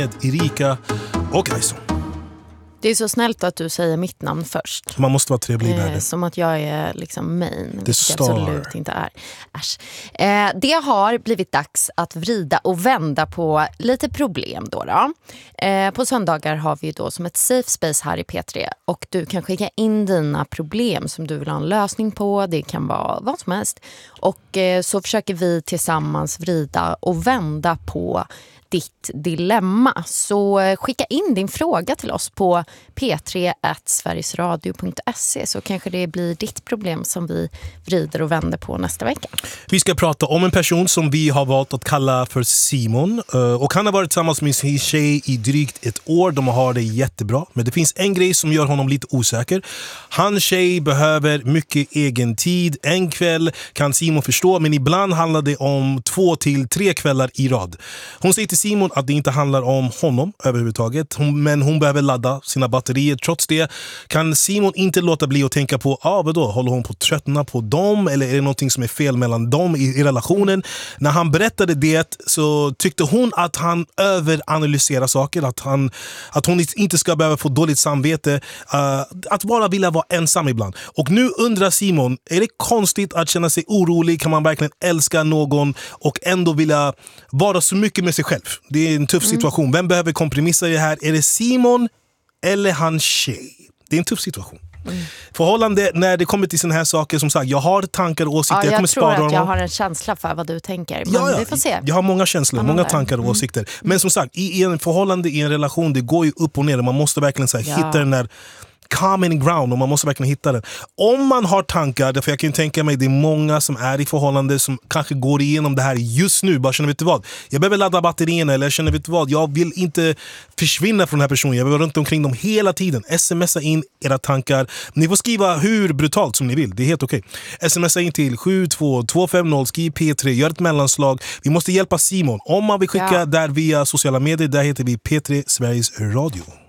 Erika och Aison. Det är så snällt att du säger mitt namn först. Man måste vara trevlig i världen. Som att jag är liksom main. The vilket star. absolut inte är. Äsch. Det har blivit dags att vrida och vända på lite problem då. På söndagar har vi då som ett safe space här i P3. Och du kan skicka in dina problem som du vill ha en lösning på. Det kan vara vad som helst. Och så försöker vi tillsammans vrida och vända på ditt dilemma. Så skicka in din fråga till oss på p3@sverigesradio.se så kanske det blir ditt problem som vi vrider och vänder på nästa vecka. Vi ska prata om en person som vi har valt att kalla för Simon. Och han har varit tillsammans med sin tjej i drygt ett år. De har det jättebra. Men det finns en grej som gör honom lite osäker. Hans tjej behöver mycket egen tid. En kväll kan Simon förstå, men ibland handlar det om 2 till 3 kvällar i rad. Hon säger till Simon att det inte handlar om honom överhuvudtaget, men hon behöver ladda sina batterier. Trots det kan Simon inte låta bli att tänka på, vadå, håller hon på att tröttna på dem eller är det någonting som är fel mellan dem i relationen? När han berättade det så tyckte hon att han överanalyserar saker, att hon inte ska behöva få dåligt samvete, att bara vilja vara ensam ibland. Och nu undrar Simon, är det konstigt att känna sig orolig? Kan man verkligen älska någon och ändå vilja vara så mycket med sig själv? Det är en tuff situation. Vem behöver kompromissa i det här? Är det Simon eller hans tjej? Det är en tuff situation. Förhållande när det kommer till såna här saker, som sagt, jag har tankar och åsikter. Jag kommer tror spara att dem. jag har en känsla för vad du tänker. Men vi får se. Jag har många känslor, många tankar och åsikter. Men som sagt, i en förhållande, i en relation, det går ju upp och ner. Man måste verkligen hitta den där common ground och man måste verkligen hitta den. Om man har tankar, för jag kan tänka mig det är många som är i förhållande som kanske går igenom det här just nu, bara känner, vet du vad, jag behöver ladda batterierna, eller jag känner, vet du vad, jag vill inte försvinna från den här personen, jag behöver runt omkring dem hela tiden. Smsa in era tankar. Ni får skriva hur brutalt som ni vill, det är helt okej. Smsa in till 72250, skriv P3, gör ett mellanslag. Vi måste hjälpa Simon. Om man vill skicka där via sociala medier, där heter vi P3 Sveriges Radio.